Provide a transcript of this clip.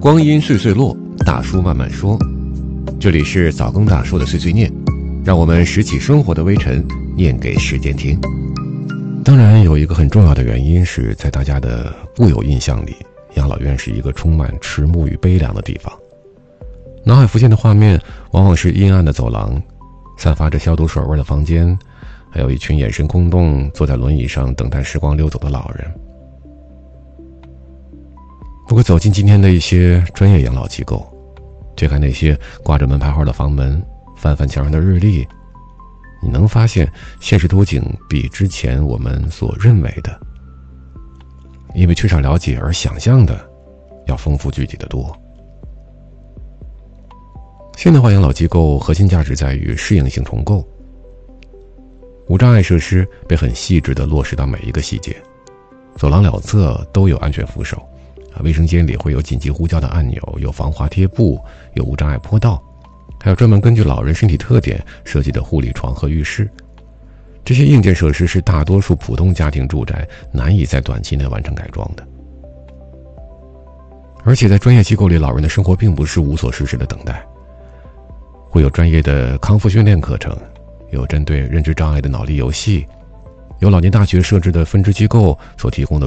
光阴岁岁落，大叔慢慢说。这里是早更大叔的碎碎念，让我们拾起生活的微尘，念给时间听。当然，有一个很重要的原因是在大家的固有印象里，养老院是一个充满迟暮与悲凉的地方。脑海浮现的画面往往是阴暗的走廊，散发着消毒水味的房间，还有一群眼神空洞坐在轮椅上等待时光溜走的老人。不过走进今天的一些专业养老机构，推开那些挂着门牌号的房门，翻翻墙上的日历，你能发现现实图景比之前我们所认为的，因为缺少了解而想象的要丰富具体的多。现代化养老机构核心价值在于适应性重构，无障碍设施被很细致地落实到每一个细节，走廊两侧都有安全扶手，卫生间里会有紧急呼叫的按钮，有防滑贴布，有无障碍坡道，还有专门根据老人身体特点设计的护理床和浴室。这些硬件设施是大多数普通家庭住宅难以在短期内完成改装的。而且在专业机构里，老人的生活并不是无所事事的等待，会有专业的康复训练课程，有针对认知障碍的脑力游戏，有老年大学设置的分支机构所提供的